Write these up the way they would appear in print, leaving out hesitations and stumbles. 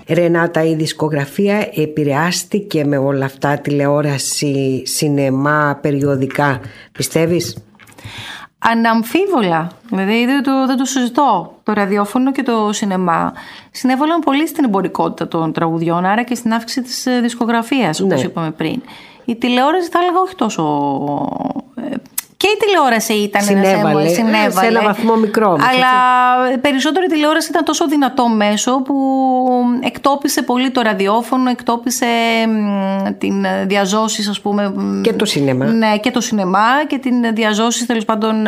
Ρενάτα, η δισκογραφία επηρεάστηκε με όλα αυτά, τηλεόραση, σινεμά, περιοδικά, πιστεύεις? Αναμφίβολα, δηλαδή δεν το συζητώ. Το ραδιόφωνο και το σινεμά συνέβαλαν πολύ στην εμπορικότητα των τραγουδιών, άρα και στην αύξηση της δισκογραφίας, όπως είπαμε πριν. Η τηλεόραση θα έλεγα όχι τόσο... Και η τηλεόραση ήταν συνέβαλε σε ένα βαθμό μικρό. Αλλά περισσότερο η τηλεόραση ήταν τόσο δυνατό μέσο που εκτόπισε πολύ το ραδιόφωνο, εκτόπισε την διαζώσεις, ας πούμε. Και το σινεμά. Ναι, και το σινεμά και την διαζώσεις, τέλος πάντων,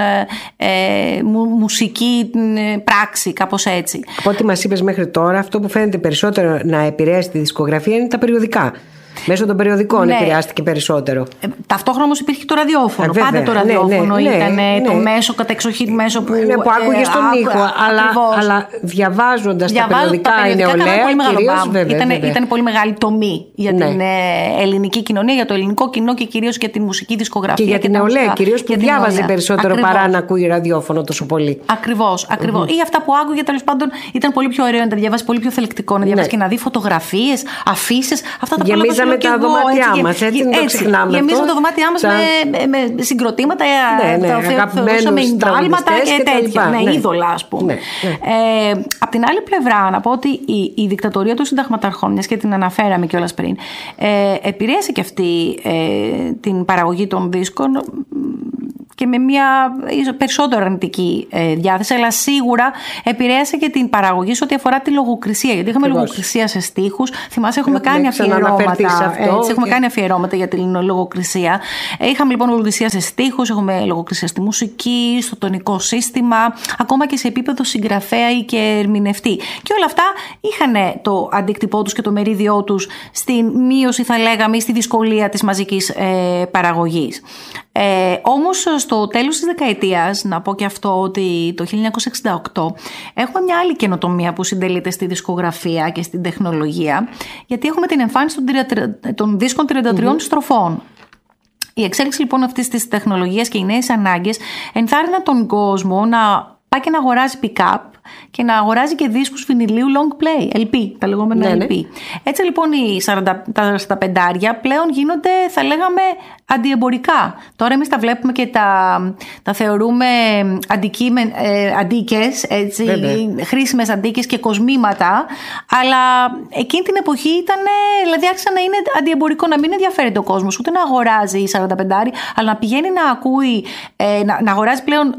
μουσική πράξη, κάπως έτσι. Από ό,τι μας είπες μέχρι τώρα, αυτό που φαίνεται περισσότερο να επηρέασει τη δισκογραφία είναι τα περιοδικά. Μέσω των περιοδικών επηρεάστηκε περισσότερο. Ταυτόχρονα όμως υπήρχε το ραδιόφωνο. Πάντα το ραδιόφωνο ήταν το μέσο, κατεξοχήν μέσο που άκουγες τον ήχο. Αλλά διαβάζοντας τα περιοδικά η νεολαία κυρίως, ήταν πολύ μεγάλη τομή για την ελληνική κοινωνία, για το ελληνικό κοινό και κυρίως για τη μουσική δισκογραφία. Και για την νεολαία κυρίως, που διάβαζε περισσότερο παρά να ακούει ραδιόφωνο τόσο πολύ. Ακριβώς. Ή αυτά που άκουγε, τέλος πάντων, ήταν πολύ πιο ωραίο να τα διαβάσει, πολύ πιο θελκτικό να διαβάσει και να δει φωτογραφίες, αφήσεις. Αυτά τα πράγματα. Με τα δωμάτια μας, έτσι δεν το ξεχνάμε. Γεμίζαμε τα δωμάτια μας με συγκροτήματα, θεωρούσαμε εντάλματα και τέτοια. Ναι, είδωλα, ας πούμε. Απ' την άλλη πλευρά, να πω ότι η δικτατορία των συνταγματαρχών, μιας και την αναφέραμε κιόλας πριν, επηρέασε και αυτή την παραγωγή των δίσκων και με μια περισσότερο αρνητική διάθεση, αλλά σίγουρα επηρέασε και την παραγωγή σε ό,τι αφορά τη λογοκρισία. Γιατί είχαμε λογοκρισία σε στίχους. Θυμάσαι, έχουμε κάνει αφιερώματα. Έχουμε κάνει αφιερώματα για την λογοκρισία. Είχαμε λοιπόν λογοκρισία σε στίχους, έχουμε λογοκρισία στη μουσική, στο τονικό σύστημα, ακόμα και σε επίπεδο συγγραφέα ή και ερμηνευτή. Και όλα αυτά είχαν το αντίκτυπό τους και το μερίδιό τους στην μείωση, θα λέγαμε, ή στη δυσκολία της μαζικής παραγωγής. Όμως στο τέλος της δεκαετίας, να πω και αυτό, ότι το 1968 έχουμε μια άλλη καινοτομία που συντελείται στη δισκογραφία και στην τεχνολογία, γιατί έχουμε την εμφάνιση των δίσκων 33 στροφών. Η εξέλιξη λοιπόν αυτής της τεχνολογίας και οι νέες ανάγκες ενθάρρυναν τον κόσμο να πάει και να αγοράζει pick-up και να αγοράζει και δίσκους βινιλίου long play, LP, τα λεγόμενα LP. Έτσι λοιπόν τα 45 πλέον γίνονται, θα λέγαμε, αντιεμπορικά. Τώρα εμείς τα βλέπουμε και τα θεωρούμε αντίκες, έτσι, χρήσιμες αντίκες και κοσμήματα, αλλά εκείνη την εποχή ήταν, δηλαδή άρχισε να είναι αντιεμπορικό, να μην ενδιαφέρεται ο κόσμος ούτε να αγοράζει 45, αλλά να πηγαίνει να ακούει, να αγοράζει πλέον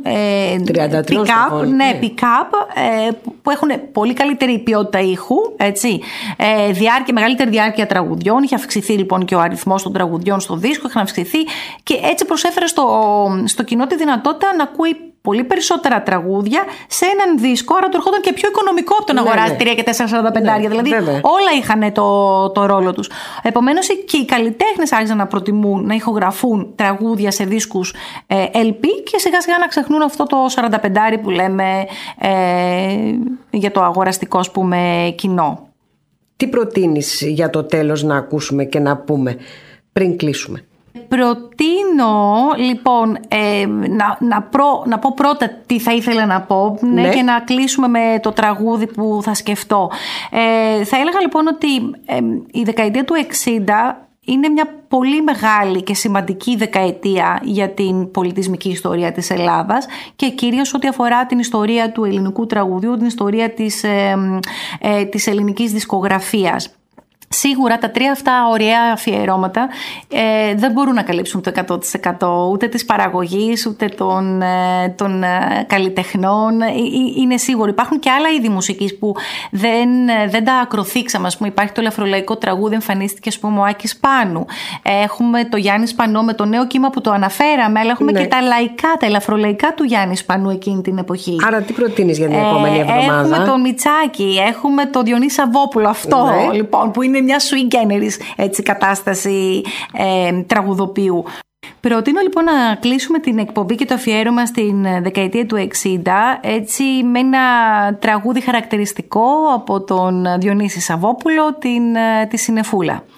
pick-up, που έχουν πολύ καλύτερη ποιότητα ήχου, έτσι, μεγαλύτερη διάρκεια τραγουδιών. Είχε αυξηθεί λοιπόν και ο αριθμός των τραγουδιών στο δίσκο, είχαν αυξηθεί και έτσι προσέφερε στο κοινό τη δυνατότητα να ακούει πολύ περισσότερα τραγούδια σε έναν δίσκο, άρα του ερχόταν και πιο οικονομικό από το να αγοράζει 3 και 4,45. Δηλαδή όλα είχαν το ρόλο τους. Επομένως και οι καλλιτέχνες άρχισαν να προτιμούν να ηχογραφούν τραγούδια σε δίσκους LP και σιγά σιγά να ξεχνούν αυτό το 45 που λέμε για το αγοραστικό, ας πούμε, κοινό. Τι προτείνεις για το τέλος να ακούσουμε και να πούμε πριν κλείσουμε? Προτείνω λοιπόν να πω πρώτα τι θα ήθελα να πω, και να κλείσουμε με το τραγούδι που θα σκεφτώ. Θα έλεγα λοιπόν ότι η δεκαετία του 60 είναι μια πολύ μεγάλη και σημαντική δεκαετία για την πολιτισμική ιστορία της Ελλάδας και κυρίως ό,τι αφορά την ιστορία του ελληνικού τραγουδιού, την ιστορία της ελληνικής δισκογραφίας. Σίγουρα τα 3 αυτά ωραία αφιερώματα δεν μπορούν να καλύψουν το 100% ούτε της παραγωγής ούτε των καλλιτεχνών. Είναι σίγουρο. Υπάρχουν και άλλα είδη μουσικής που δεν τα ακροθήξαμε. Ας πούμε, υπάρχει το ελαφρολαϊκό τραγούδι, εμφανίστηκε, ας πούμε, ο Άκης Πάνου. Έχουμε το Γιάννη Σπανό με το νέο κύμα που το αναφέραμε, αλλά έχουμε και τα λαϊκά, τα ελαφρολαϊκά του Γιάννη Σπανού εκείνη την εποχή. Άρα τι προτείνεις για την επόμενη εβδομάδα? Έχουμε το Μιτσάκι, έχουμε το Διονύση Σαββόπουλο, αυτό λοιπόν, που είναι μια sui generis, έτσι, κατάσταση τραγουδοποιού. Προτείνω λοιπόν να κλείσουμε την εκπομπή και το αφιέρωμα στην δεκαετία του 60, έτσι, με ένα τραγούδι χαρακτηριστικό από τον Διονύση Σαββόπουλο, τη Συννεφούλα.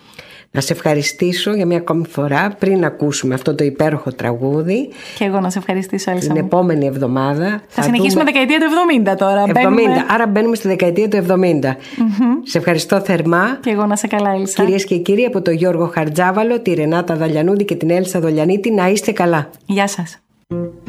Να σε ευχαριστήσω για μια ακόμη φορά πριν ακούσουμε αυτό το υπέροχο τραγούδι. Και εγώ να σε ευχαριστήσω, Έλισσα. Την επόμενη εβδομάδα θα συνεχίσουμε δεκαετία του 70 τώρα. 70, άρα μπαίνουμε στη δεκαετία του 70. Σε ευχαριστώ θερμά. Και εγώ να σε καλά, Έλισσα. Κυρίες και κύριοι, από τον Γιώργο Χαρτζάβαλο, τη Ρενάτα Δαλιανούδη και την Έλισσα Δολιανίτη, να είστε καλά. Γεια σας.